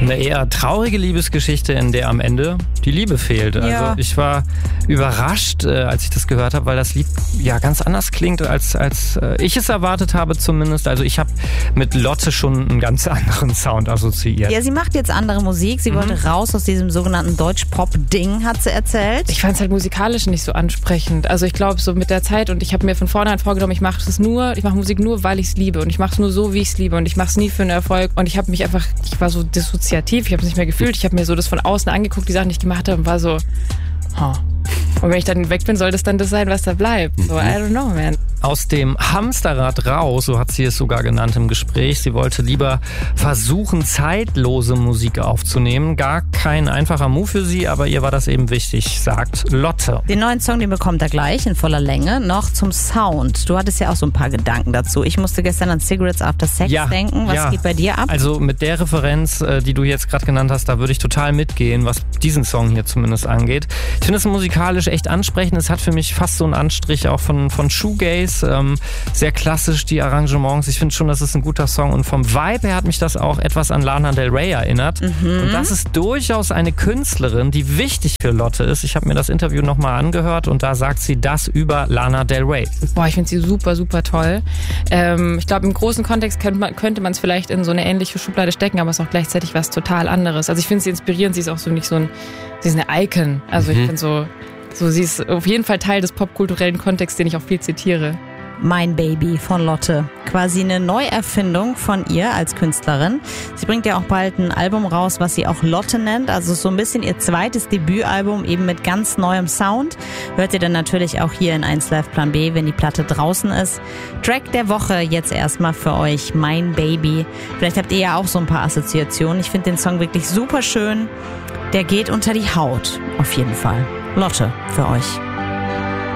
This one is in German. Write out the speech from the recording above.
Eine eher traurige Liebesgeschichte, in der am Ende die Liebe fehlt. Ja. Also ich war überrascht, als ich das gehört habe, weil das Lied ja ganz anders klingt, als ich es erwartet habe zumindest. Also ich habe mit Lotte schon einen ganz anderen Sound assoziiert. Ja, sie macht jetzt andere Musik. Sie wollte raus aus diesem sogenannten Deutsch-Pop-Ding, hat sie erzählt. Ich fand es halt musikalisch nicht so ansprechend. Also ich glaube, so mit der Zeit, und ich habe mir von vornherein vorgenommen, ich mache Musik nur, weil ich es liebe. Und ich mache es nur so, wie ich es liebe. Und ich mache es nie für einen Erfolg. Und ich war so dissoziativ, ich habe es nicht mehr gefühlt. Ich habe mir so das von außen angeguckt, die Sachen, die ich gemacht habe, und war so, Und wenn ich dann weg bin, soll das dann das sein, was da bleibt. So, I don't know, man. Aus dem Hamsterrad raus, so hat sie es sogar genannt im Gespräch. Sie wollte lieber versuchen, zeitlose Musik aufzunehmen. Gar kein einfacher Move für sie, aber ihr war das eben wichtig, sagt Lotte. Den neuen Song, den bekommt er gleich in voller Länge. Noch zum Sound. Du hattest ja auch so ein paar Gedanken dazu. Ich musste gestern an Cigarettes After Sex denken. Was geht bei dir ab? Also mit der Referenz, die du jetzt gerade genannt hast, da würde ich total mitgehen, was diesen Song hier zumindest angeht. Ich finde es musikalisch echt ansprechend. Es hat für mich fast so einen Anstrich auch von Shoegaze. Sehr klassisch, die Arrangements. Ich finde schon, das ist ein guter Song. Und vom Vibe her hat mich das auch etwas an Lana Del Rey erinnert. Und das ist durchaus eine Künstlerin, die wichtig für Lotte ist. Ich habe mir das Interview nochmal angehört und da sagt sie das über Lana Del Rey. Boah, ich finde sie super, super toll. Ich glaube, im großen Kontext könnte man es vielleicht in so eine ähnliche Schublade stecken, aber es ist auch gleichzeitig was total anderes. Also ich finde sie inspirierend. Sie ist auch so nicht sie ist eine Icon. Also ich finde so, sie ist auf jeden Fall Teil des popkulturellen Kontexts, den ich auch viel zitiere. Mein Baby von Lotte. Quasi eine Neuerfindung von ihr als Künstlerin. Sie bringt ja auch bald ein Album raus, was sie auch Lotte nennt. Also so ein bisschen ihr zweites Debütalbum, eben mit ganz neuem Sound. Hört ihr dann natürlich auch hier in 1 Live Plan B, wenn die Platte draußen ist. Track der Woche jetzt erstmal für euch, Mein Baby. Vielleicht habt ihr ja auch so ein paar Assoziationen. Ich finde den Song wirklich super schön. Der geht unter die Haut, auf jeden Fall. Lotte für euch.